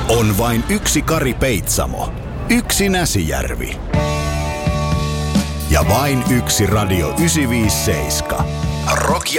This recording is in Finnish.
On vain yksi Kari Peitsamo, yksi Näsijärvi ja vain yksi Radio 957. Rock